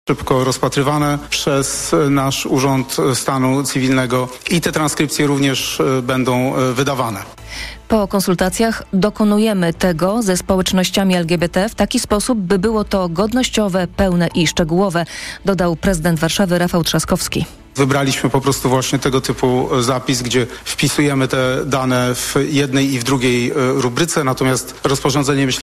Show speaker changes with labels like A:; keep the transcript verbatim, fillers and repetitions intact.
A: szybko rozpatrywane przez nasz Urząd Stanu Cywilnego i te transkrypcje również będą wydawane.
B: Po konsultacjach dokonujemy tego ze społecznościami L G B T w taki sposób, by było to godnościowe, pełne i szczegółowe, dodał prezydent Warszawy Rafał Trzaskowski.
A: Wybraliśmy po prostu właśnie tego typu zapis, gdzie wpisujemy te dane w jednej i w drugiej rubryce, natomiast rozporządzenie, myślę,